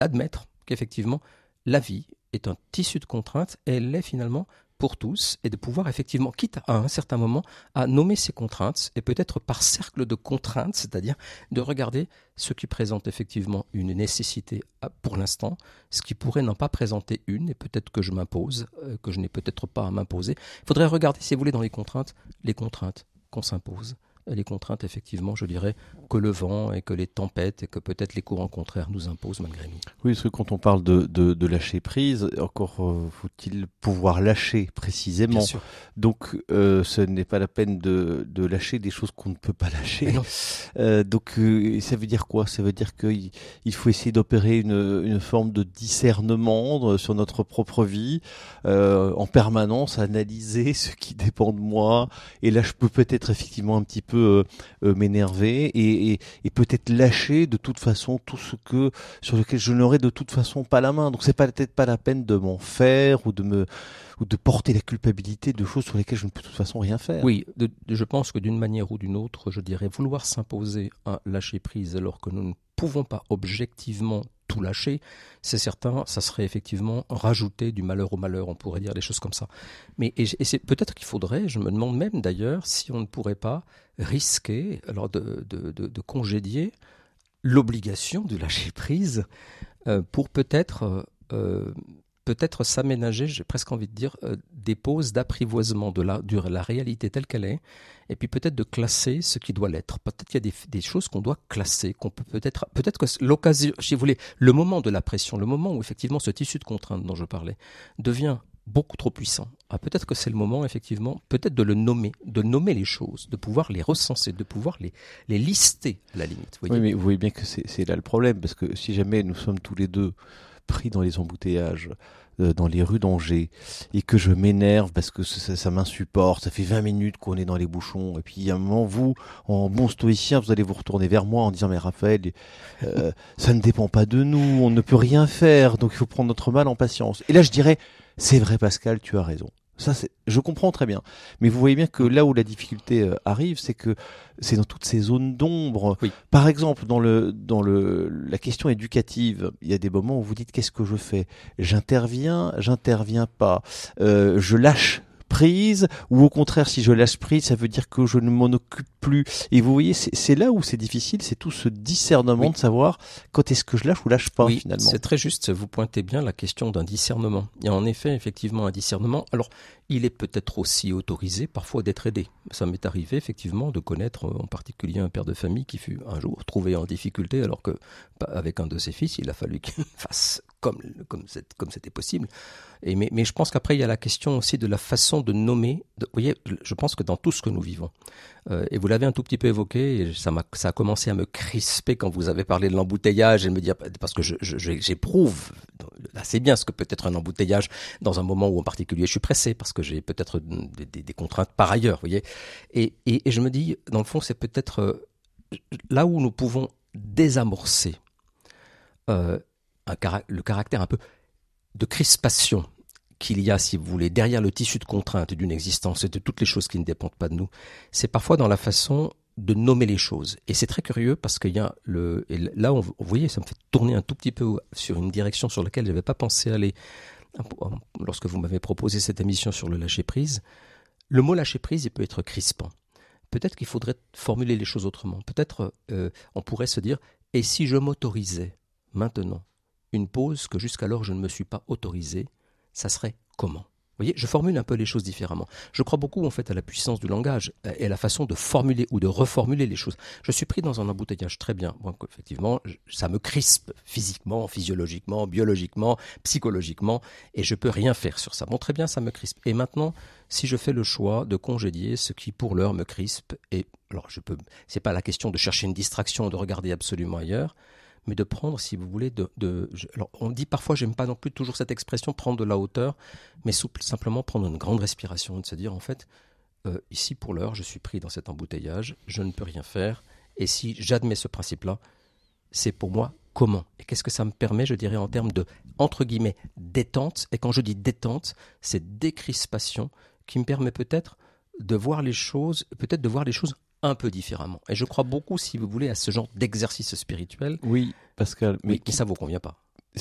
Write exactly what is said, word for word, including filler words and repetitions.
admettre qu'effectivement, la vie est un tissu de contraintes et elle l'est finalement pour tous, et de pouvoir effectivement, quitte à un certain moment, à nommer ces contraintes, et peut-être par cercle de contraintes, c'est-à-dire de regarder ce qui présente effectivement une nécessité pour l'instant, ce qui pourrait n'en pas présenter une, et peut-être que je m'impose, euh, que je n'ai peut-être pas à m'imposer. Il faudrait regarder, si vous voulez, dans les contraintes, les contraintes qu'on s'impose. Les contraintes, effectivement, je dirais, que le vent et que les tempêtes et que peut-être les courants contraires nous imposent malgré nous. Oui, parce que quand on parle de, de, de lâcher prise, encore euh, faut-il pouvoir lâcher précisément. Bien sûr. Donc, euh, ce n'est pas la peine de, de lâcher des choses qu'on ne peut pas lâcher. Euh, donc, euh, ça veut dire quoi ? Ça veut dire qu'il il faut essayer d'opérer une, une forme de discernement sur notre propre vie, euh, en permanence, analyser ce qui dépend de moi. Et là, je peux peut-être effectivement un petit peu peu euh, m'énerver et, et, et peut-être lâcher de toute façon tout ce que sur lequel je n'aurai de toute façon pas la main. Donc c'est pas, peut-être pas la peine de m'en faire ou de me ou de porter la culpabilité de choses sur lesquelles je ne peux de toute façon rien faire. Oui, de, de, je pense que d'une manière ou d'une autre, je dirais vouloir s'imposer un lâcher prise alors que nous ne pouvons pas objectivement tout lâcher, c'est certain, ça serait effectivement rajouter du malheur au malheur, on pourrait dire des choses comme ça. Mais et, et c'est peut-être qu'il faudrait, je me demande même d'ailleurs, si on ne pourrait pas risquer alors de, de, de, de congédier l'obligation du lâcher prise euh, pour peut-être euh, peut-être s'aménager, j'ai presque envie de dire, euh, des pauses d'apprivoisement de la, de la réalité telle qu'elle est, et puis peut-être de classer ce qui doit l'être. Peut-être qu'il y a des, des choses qu'on doit classer, qu'on peut peut-être, peut-être que l'occasion, si vous voulez, le moment de la pression, le moment où effectivement ce tissu de contraintes dont je parlais devient beaucoup trop puissant. Ah, peut-être que c'est le moment, effectivement, peut-être de le nommer, de nommer les choses, de pouvoir les recenser, de pouvoir les, les lister à la limite. Vous voyez. Oui, mais vous voyez bien que c'est, c'est là le problème, parce que si jamais nous sommes tous les deux pris dans les embouteillages, euh, dans les rues d'Angers, et que je m'énerve parce que ça, ça m'insupporte, ça fait vingt minutes qu'on est dans les bouchons, et puis à un moment, vous, en bon stoïcien, vous allez vous retourner vers moi en disant « Mais Raphaël, euh, ça ne dépend pas de nous, on ne peut rien faire, donc il faut prendre notre mal en patience. » Et là, je dirais « C'est vrai Pascal, tu as raison. » Ça, c'est, je comprends très bien. Mais vous voyez bien que là où la difficulté euh, arrive, c'est que c'est dans toutes ces zones d'ombre. Oui. Par exemple, dans le dans le la question éducative, il y a des moments où vous dites qu'est-ce que je fais ? J'interviens, j'interviens pas. Euh, je lâche prise, ou au contraire, si je lâche prise, ça veut dire que je ne m'en occupe plus. Et vous voyez, c'est, c'est là où c'est difficile, c'est tout ce discernement Oui. de savoir quand est-ce que je lâche ou lâche pas, oui, finalement. C'est très juste, vous pointez bien la question d'un discernement. Il y a en effet, effectivement, un discernement. Alors, il est peut-être aussi autorisé parfois d'être aidé. Ça m'est arrivé, effectivement, de connaître en particulier un père de famille qui fut un jour trouvé en difficulté alors que, avec un de ses fils, il a fallu qu'il fasse comme, comme, comme c'était possible. Et mais, mais je pense qu'après, il y a la question aussi de la façon de nommer. De, vous voyez, je pense que dans tout ce que nous vivons, euh, et vous l'avez un tout petit peu évoqué, et ça, m'a, ça a commencé à me crisper quand vous avez parlé de l'embouteillage, et me dire, parce que je, je, j'éprouve assez bien ce que peut être un embouteillage dans un moment où en particulier je suis pressé, parce que j'ai peut-être des, des, des contraintes par ailleurs, vous voyez. Et, et, et je me dis, dans le fond, c'est peut-être euh, là où nous pouvons désamorcer euh, un, le caractère un peu de crispation qu'il y a, si vous voulez, derrière le tissu de contraintes d'une existence et de toutes les choses qui ne dépendent pas de nous, c'est parfois dans la façon de nommer les choses. Et c'est très curieux parce qu'il y a le... Et là, on, vous voyez, ça me fait tourner un tout petit peu sur une direction sur laquelle je n'avais pas pensé aller lorsque vous m'avez proposé cette émission sur le lâcher-prise. Le mot lâcher-prise, il peut être crispant. Peut-être qu'il faudrait formuler les choses autrement. Peut-être euh, on pourrait se dire, et si je m'autorisais maintenant une pause que jusqu'alors je ne me suis pas autorisée, ça serait comment ? Vous voyez, je formule un peu les choses différemment. Je crois beaucoup en fait à la puissance du langage et à la façon de formuler ou de reformuler les choses. Je suis pris dans un embouteillage très bien. Bon, effectivement, ça me crispe physiquement, physiologiquement, biologiquement, psychologiquement, et je peux rien faire sur ça. Bon, très bien, ça me crispe. Et maintenant, si je fais le choix de congédier ce qui pour l'heure me crispe, et alors je peux, c'est pas la question de chercher une distraction, de regarder absolument ailleurs, mais de prendre, si vous voulez, de, de je, alors on dit parfois, j'aime pas non plus toujours cette expression, prendre de la hauteur, mais souple, simplement prendre une grande respiration et de se dire, en fait, euh, ici pour l'heure, je suis pris dans cet embouteillage, je ne peux rien faire, et si j'admets ce principe-là, c'est pour moi comment ? Et qu'est-ce que ça me permet, je dirais, en termes de, entre guillemets, détente, et quand je dis détente, c'est décrispation qui me permet peut-être de voir les choses, peut-être de voir les choses un peu différemment. Et je crois beaucoup, si vous voulez, à ce genre d'exercice spirituel. Oui, Pascal. Mais oui, qui ça vous convient pas.